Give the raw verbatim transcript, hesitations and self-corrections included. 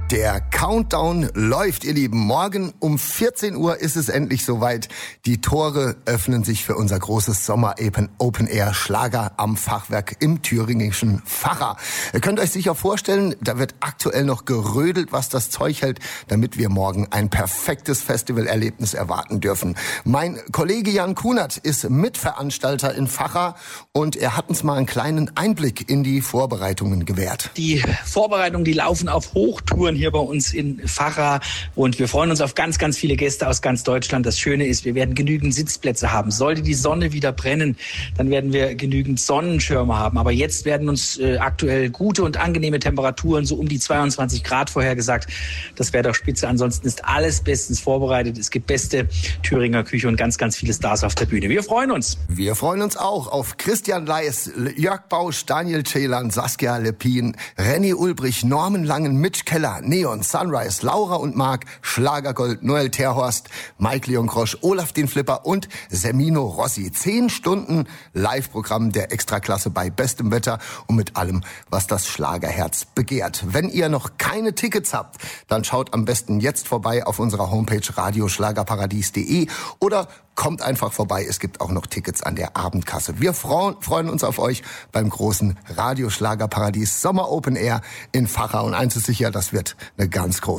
Der Countdown läuft, ihr Lieben. Morgen um vierzehn Uhr ist es endlich soweit. Die Tore öffnen sich für unser großes Sommer-Open-Air-Schlager am Fachwerk im thüringischen Facher. Ihr könnt euch sicher vorstellen, da wird aktuell noch gerödelt, was das Zeug hält, damit wir morgen ein perfektes Festivalerlebnis erwarten dürfen. Mein Kollege Jan Kunert ist Mitveranstalter in Facher und er hat uns mal einen kleinen Einblick in die Vorbereitungen gewährt. Die Vorbereitungen, die laufen auf Hochtouren hier bei uns in Facher und wir freuen uns auf ganz, ganz viele Gäste aus ganz Deutschland. Das Schöne ist, wir werden genügend Sitzplätze haben. Sollte die Sonne wieder brennen, dann werden wir genügend Sonnenschirme haben. Aber jetzt werden uns äh, aktuell gute und angenehme Temperaturen, so um die zweiundzwanzig Grad vorhergesagt. Das wäre doch spitze. Ansonsten ist alles bestens vorbereitet. Es gibt beste Thüringer Küche und ganz, ganz viele Stars auf der Bühne. Wir freuen uns. Wir freuen uns auch auf Christian Leis, Jörg Bausch, Daniel Celan, Saskia Lepin, Renny Ulbrich, Norman Langen, Mitch Keller, Neon, Sunrise, Laura und Marc, Schlagergold, Noel Terhorst, Mike Leon Krosch, Olaf den Flipper und Semino Rossi. Zehn Stunden Live-Programm der Extraklasse bei bestem Wetter und mit allem, was das Schlagerherz begehrt. Wenn ihr noch keine Tickets habt, dann schaut am besten jetzt vorbei auf unserer Homepage radioschlagerparadies punkt de oder kommt einfach vorbei. Es gibt auch noch Tickets an der Abendkasse. Wir freuen uns auf euch beim großen Radioschlagerparadies Sommer Open Air in Facher. Und eins ist sicher, das wird eine ganz große